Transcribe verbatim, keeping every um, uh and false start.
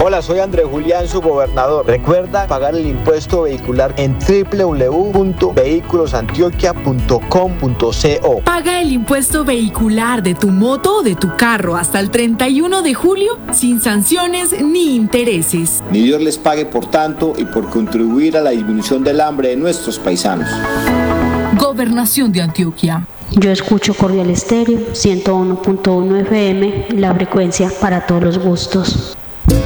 Hola, soy Andrés Julián, su gobernador. Recuerda pagar el impuesto vehicular en doble u doble u doble u punto vehículos antioquia punto com punto co. Paga el impuesto vehicular de tu moto o de tu carro hasta el treinta y uno de julio sin sanciones ni intereses. Ni Dios les pague por tanto y por contribuir a la disminución del hambre de nuestros paisanos. Gobernación de Antioquia. Yo escucho Cordial Estéreo ciento uno punto uno F M, la frecuencia para todos los gustos.